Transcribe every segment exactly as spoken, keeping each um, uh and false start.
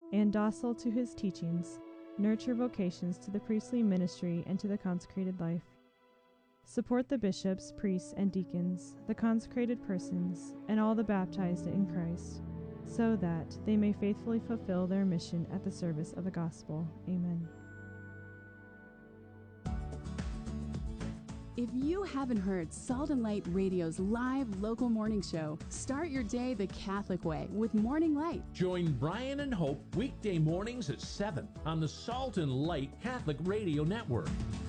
and docile to his teachings, nurture vocations to the priestly ministry and to the consecrated life. Support the bishops, priests, and deacons, the consecrated persons, and all the baptized in Christ, so that they may faithfully fulfill their mission at the service of the gospel. Amen. If you haven't heard Salt and Light Radio's live local morning show, start your day the Catholic way with Morning Light. Join Brian and Hope weekday mornings at seven on the Salt and Light Catholic Radio Network.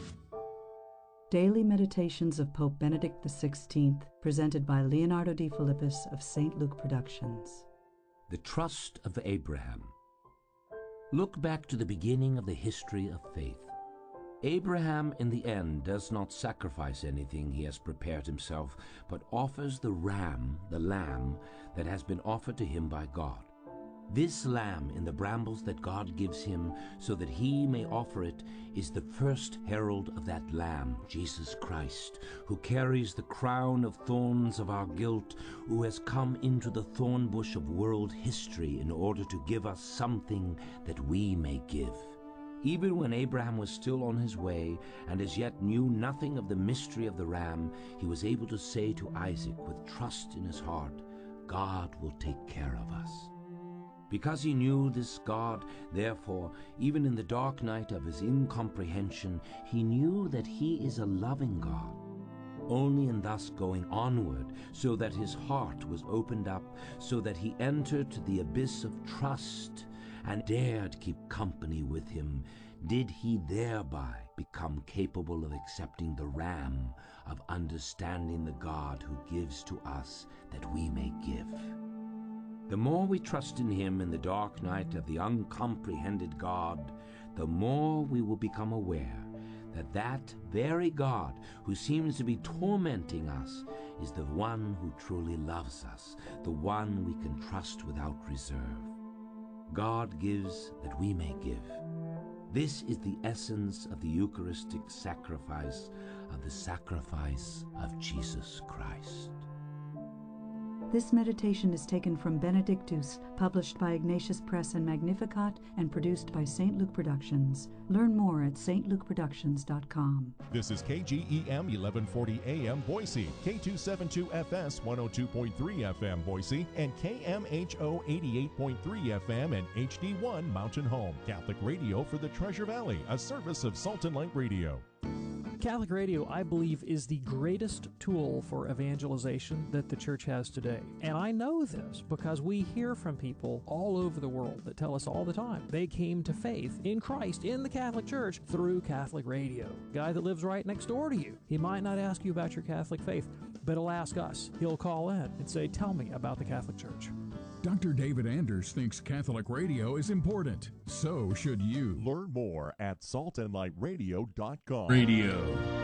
Daily Meditations of Pope Benedict the sixteenth, presented by Leonardo de Philippis of Saint Luke Productions. The Trust of Abraham. Look back to the beginning of the history of faith. Abraham, in the end, does not sacrifice anything he has prepared himself, but offers the ram, the lamb, that has been offered to him by God. This lamb in the brambles that God gives him so that he may offer it is the first herald of that Lamb, Jesus Christ, who carries the crown of thorns of our guilt, who has come into the thorn bush of world history in order to give us something that we may give. Even when Abraham was still on his way and as yet knew nothing of the mystery of the ram, he was able to say to Isaac with trust in his heart, God will take care of us. Because he knew this God, therefore, even in the dark night of his incomprehension, he knew that he is a loving God. Only in thus going onward, so that his heart was opened up, so that he entered to the abyss of trust and dared keep company with him, did he thereby become capable of accepting the ram, of understanding the God who gives to us that we may give. The more we trust in him in the dark night of the uncomprehended God, the more we will become aware that that very God who seems to be tormenting us is the one who truly loves us, the one we can trust without reserve. God gives that we may give. This is the essence of the Eucharistic sacrifice, of the sacrifice of Jesus Christ. This meditation is taken from Benedictus, published by Ignatius Press and Magnificat, and produced by Saint Luke Productions. Learn more at s t luke productions dot com. This is K G E M eleven forty A M Boise, K two seventy-two F S one oh two point three F M Boise, and K M H O eighty-eight point three F M and H D one Mountain Home. Catholic Radio for the Treasure Valley, a service of Salt and Light Radio. Catholic radio, I believe, is the greatest tool for evangelization that the church has today. And I know this because we hear from people all over the world that tell us all the time they came to faith in Christ, in the Catholic Church, through Catholic radio. Guy that lives right next door to you, he might not ask you about your Catholic faith, but he'll ask us. He'll call in and say, tell me about the Catholic Church. Doctor David Anders thinks Catholic radio is important. So should you. Learn more at salt and light radio dot com. Radio.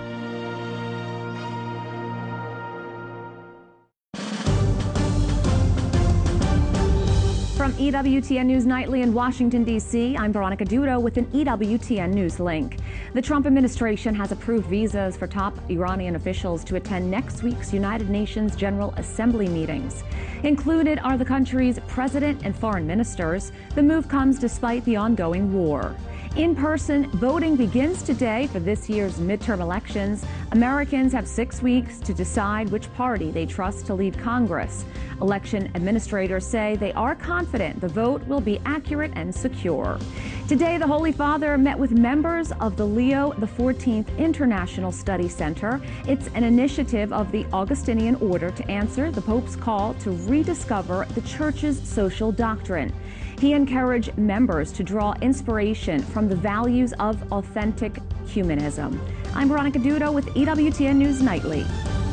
From E W T N News Nightly in Washington, D C, I'm Veronica Dudo with an E W T N News link. The Trump administration has approved visas for top Iranian officials to attend next week's United Nations General Assembly meetings. Included are the country's president and foreign ministers. The move comes despite the ongoing war. In-person voting begins today for this year's midterm elections. Americans have six weeks to decide which party they trust to lead Congress. Election administrators say they are confident the vote will be accurate and secure. Today, the Holy Father met with members of the Leo the fourteenth International Study Center. It's an initiative of the Augustinian Order to answer the Pope's call to rediscover the Church's social doctrine. He encouraged members to draw inspiration from the values of authentic humanism. I'm Veronica Dudo with E W T N News Nightly.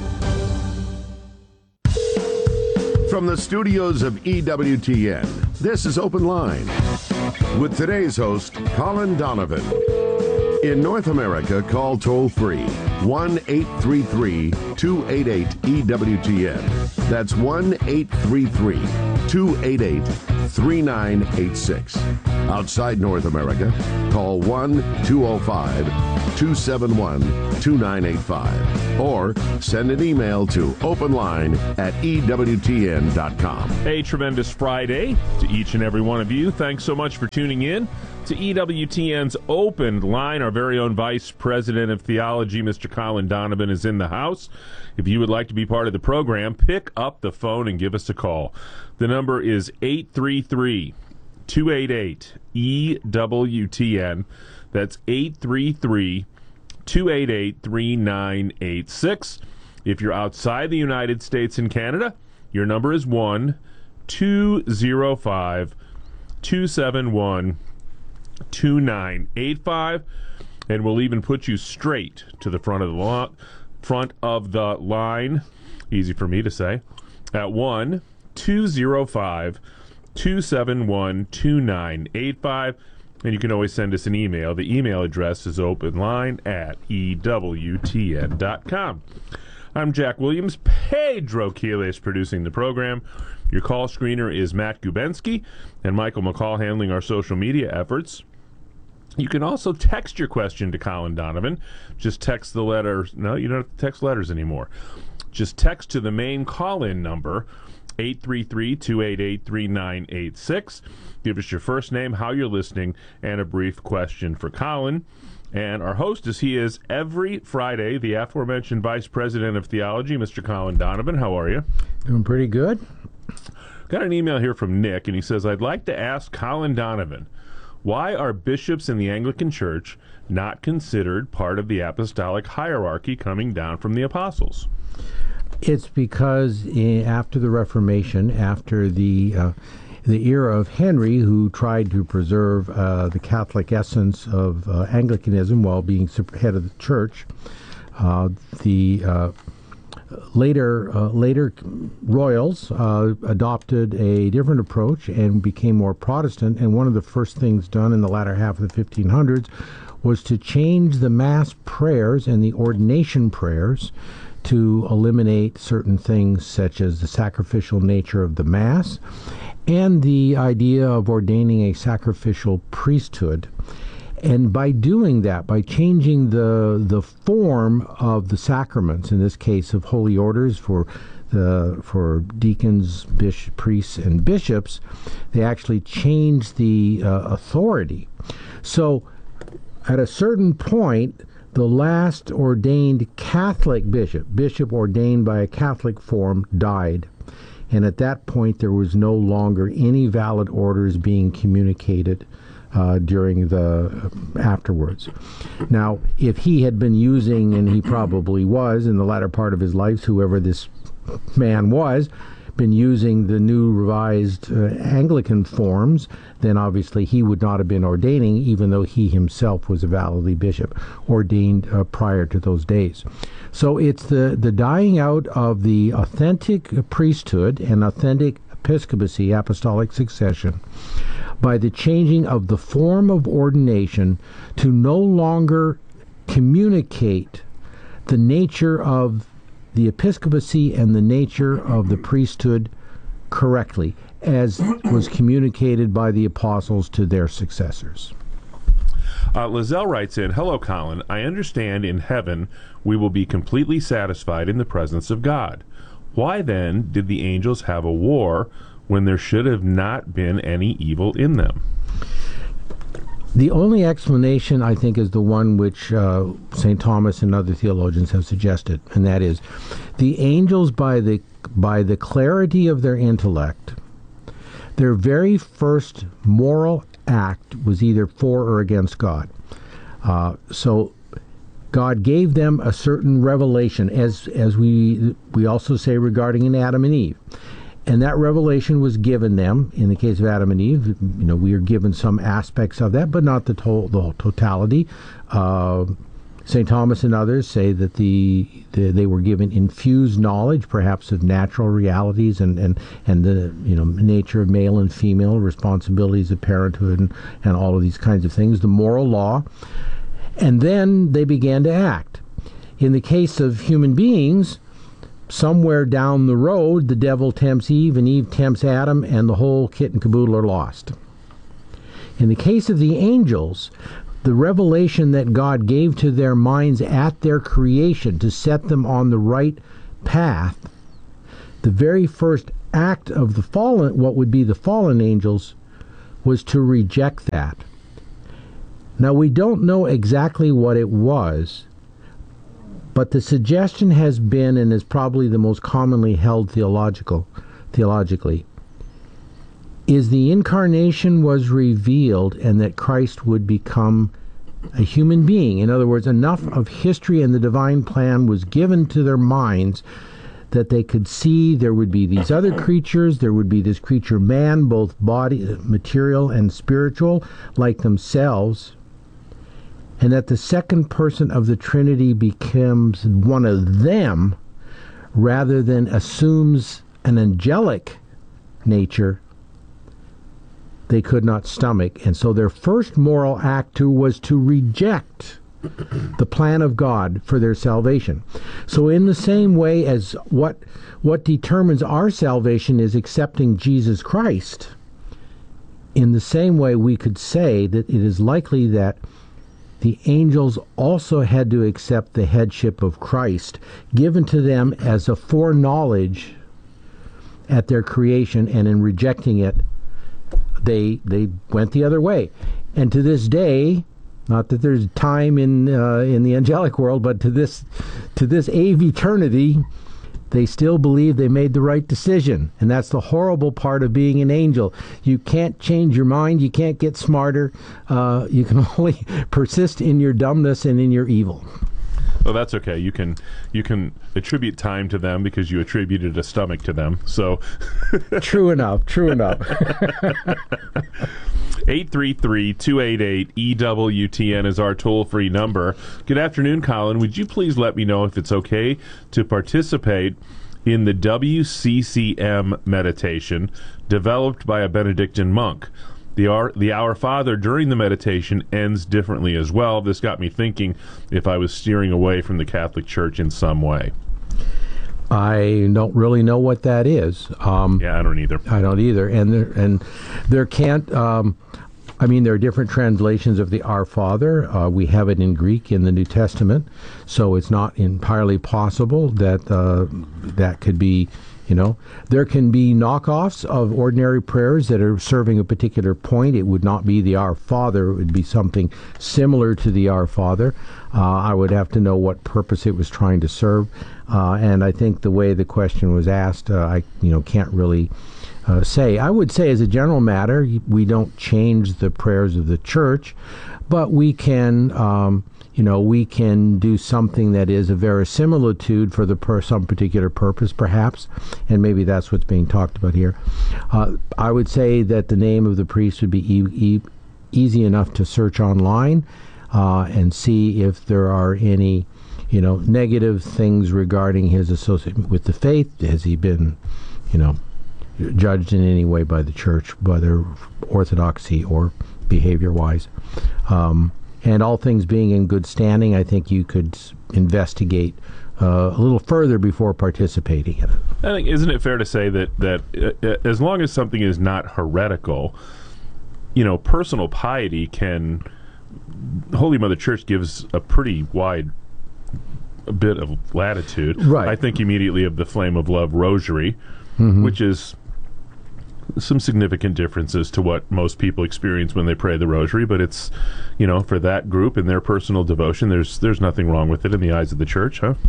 From the studios of E W T N, this is Open Line with today's host, Colin Donovan. In North America, call toll-free one eight three three, two eight eight, E W T N. That's one eight three three, two eight eight, three nine eight six. Outside North America, call one two oh five, two seven one, two nine eight five or send an email to openline at E W T N dot com. A tremendous Friday to each and every one of you. Thanks so much for tuning in to E W T N's Open Line. Our very own Vice President of Theology, Mister Colin Donovan, is in the house. If you would like to be part of the program, pick up the phone and give us a call. The number is eight three three, two eight eight, E W T N. That's eight three three, two eight eight, three nine eight six. If you're outside the United States and Canada, your number is one two oh five, two seven one, two nine eight five, and we'll even put you straight to the front of the lo- front of the line. Easy for me to say. At one two oh five, two seven one, two nine eight five, and you can always send us an email. The email address is openline at E W T N dot com. I'm Jack Williams. Pedro Quiles producing the program. Your call screener is Matt Gubensky, and Michael McCall handling our social media efforts. You can also text your question to Colin Donovan. Just text the letter. No, you don't have to text letters anymore. Just text to the main call-in number, eight three three, two eight eight, three nine eight six. Give us your first name, how you're listening, and a brief question for Colin. And our host, as he is every Friday, the aforementioned Vice President of Theology, Mister Colin Donovan. How are you? Doing pretty good. Got an email here from Nick, and he says, I'd like to ask Colin Donovan, why are bishops in the Anglican Church not considered part of the apostolic hierarchy coming down from the apostles? It's because in, after the Reformation, after the uh, the era of Henry, who tried to preserve uh, the Catholic essence of uh, Anglicanism while being head of the church, uh, the uh, later uh, later royals uh, adopted a different approach and became more Protestant. And one of the first things done in the latter half of the fifteen hundreds was to change the Mass prayers and the ordination prayers to eliminate certain things such as the sacrificial nature of the Mass and the idea of ordaining a sacrificial priesthood. And by doing that, by changing the the form of the sacraments, in this case of holy orders for the for deacons, bishop, priests, and bishops, they actually changed the uh, authority. So at a certain point, the last ordained Catholic bishop, bishop ordained by a Catholic form, died. And at that point, there was no longer any valid orders being communicated uh, during the uh, afterwards. Now, if he had been using, and he probably was in the latter part of his life, whoever this man was, been using the new revised uh, Anglican forms, then obviously he would not have been ordaining, even though he himself was a validly bishop, ordained uh, prior to those days. So it's the, the dying out of the authentic priesthood and authentic episcopacy, apostolic succession, by the changing of the form of ordination to no longer communicate the nature of the episcopacy and the nature of the priesthood correctly, as was communicated by the apostles to their successors. Uh, Lizelle writes in, hello, Colin. I understand in heaven we will be completely satisfied in the presence of God. Why then did the angels have a war when there should have not been any evil in them? The only explanation, I think, is the one which uh, Saint Thomas and other theologians have suggested, and that is the angels, by the by the clarity of their intellect, their very first moral act was either for or against God. Uh, so God gave them a certain revelation, as as we we also say regarding in Adam and Eve. And that revelation was given them. In the case of Adam and Eve, you know, we are given some aspects of that, but not the, to- the totality. Uh, Saint Thomas and others say that the, the they were given infused knowledge, perhaps of natural realities and, and, and the you know nature of male and female, responsibilities of parenthood, and, and all of these kinds of things, the moral law. And then they began to act. In the case of human beings, somewhere down the road, the devil tempts Eve, and Eve tempts Adam, and the whole kit and caboodle are lost. In the case of the angels, the revelation that God gave to their minds at their creation to set them on the right path, the very first act of the fallen, what would be the fallen angels, was to reject that. Now, we don't know exactly what it was, but the suggestion has been, and is probably the most commonly held theological, theologically, is the incarnation was revealed and that Christ would become a human being. In other words, enough of history and the divine plan was given to their minds that they could see there would be these other creatures, there would be this creature man, both body, material and spiritual, like themselves, and that the second person of the Trinity becomes one of them rather than assumes an angelic nature they could not stomach. And so their first moral act to was to reject the plan of God for their salvation. So in the same way as what what determines our salvation is accepting Jesus Christ, in the same way we could say that it is likely that the angels also had to accept the headship of Christ given to them as a foreknowledge at their creation, and in rejecting it they they went the other way. And to this day, not that there's time in uh, in the angelic world, but to this to this age eternity, they still believe they made the right decision. And that's the horrible part of being an angel. You can't change your mind. You can't get smarter. Uh, you can only persist in your dumbness and in your evil. Well, that's okay. You can you can attribute time to them because you attributed a stomach to them. So true enough. True enough. eight three three, two eight eight, E W T N is our toll-free number. Good afternoon, Colin. Would you please let me know if it's okay to participate in the W C C M meditation developed by a Benedictine monk? The Our, the Our Father during the meditation ends differently as well. This got me thinking if I was steering away from the Catholic Church in some way. I don't really know what that is. Um, yeah, I don't either. I don't either. And there, and there can't, um, I mean, there are different translations of the Our Father. Uh, we have it in Greek in the New Testament, so it's not entirely possible that uh, that could be, you know. There can be knockoffs of ordinary prayers that are serving a particular point. It would not be the Our Father. It would be something similar to the Our Father. Uh, I would have to know what purpose it was trying to serve. Uh, and I think the way the question was asked, uh, I you know can't really uh, say. I would say as a general matter, we don't change the prayers of the Church, but we can, um, you know, we can do something that is a verisimilitude for the per some particular purpose, perhaps, and maybe that's what's being talked about here. Uh, I would say that the name of the priest would be e e easy enough to search online uh, and see if there are any, you know, negative things regarding his association with the faith. Has he been, you know, judged in any way by the Church, whether orthodoxy or behavior-wise? Um, and all things being in good standing, I think you could investigate uh, a little further before participating in it. I think, isn't it fair to say that that uh, as long as something is not heretical, you know, personal piety can. Holy Mother Church gives a pretty wide a bit of latitude. Right. I think immediately of the Flame of Love Rosary, mm-hmm. which is some significant differences to what most people experience when they pray the Rosary, but it's, you know, for that group and their personal devotion, there's there's nothing wrong with it in the eyes of the Church, huh?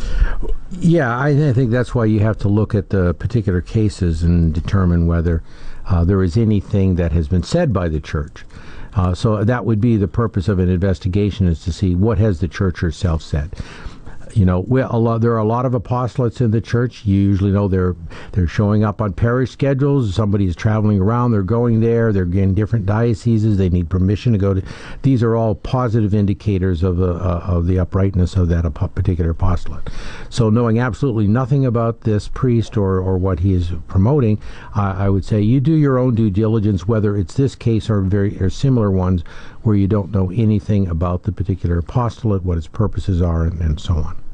Yeah, I, I think that's why you have to look at the particular cases and determine whether uh, there is anything that has been said by the Church. Uh, so that would be the purpose of an investigation, is to see what has the Church herself said. You know, we, a lot, there are a lot of apostolates in the Church. You usually know they're they're showing up on parish schedules. Somebody's traveling around. They're going there. They're in different dioceses. They need permission to go to. These are all positive indicators of the uh, of the uprightness of that particular apostolate. So, knowing absolutely nothing about this priest or or what he is promoting, uh, I would say you do your own due diligence, whether it's this case or very or similar ones where you don't know anything about the particular apostolate, what its purposes are, and, and so on.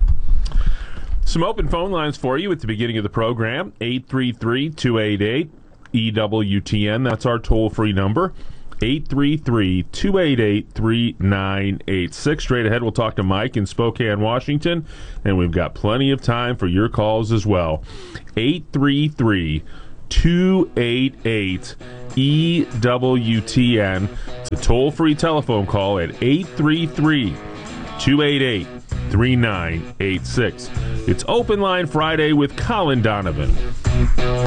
Some open phone lines for you at the beginning of the program. eight three three, two eight eight, E W T N. That's our toll-free number. eight three three, two eight eight, three nine eight six. Straight ahead, we'll talk to Mike in Spokane, Washington, and we've got plenty of time for your calls as well. eight three three, two eight eight, E W T N. It's a toll-free telephone call at eight three three, two eight eight, three nine eight six. It's Open Line Friday with Colin Donovan.